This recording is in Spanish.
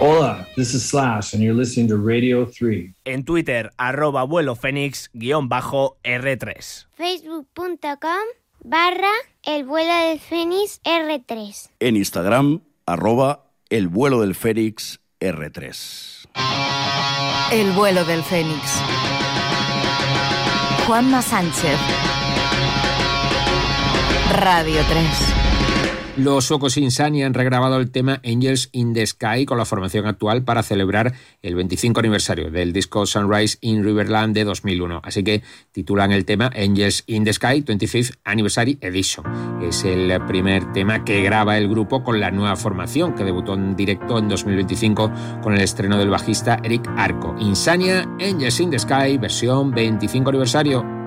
Hola, this is Slash and you're listening to Radio 3. En Twitter, @vuelofenix_R3. Facebook.com/El Vuelo del Fénix R3. En Instagram, @El Vuelo del Fénix R3. El Vuelo del Fénix. Juanma Sánchez. Radio 3. Los suecos Insania han regrabado el tema Angels in the Sky con la formación actual para celebrar el 25 aniversario del disco Sunrise in Riverland de 2001. Así que titulan el tema Angels in the Sky 25th Anniversary Edition. Es el primer tema que graba el grupo con la nueva formación, que debutó en directo en 2025 con el estreno del bajista Eric Arco. Insania, Angels in the Sky, versión 25 aniversario.